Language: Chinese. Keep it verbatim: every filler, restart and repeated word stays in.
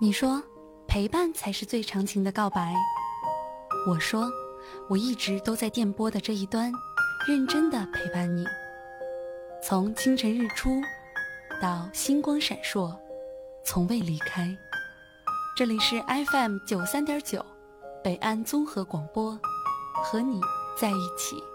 你说陪伴才是最长情的告白，我说我一直都在电波的这一端认真地陪伴你，从清晨日出到星光闪烁，从未离开。这里是 F M 九三点九 北安综合广播，和你在一起。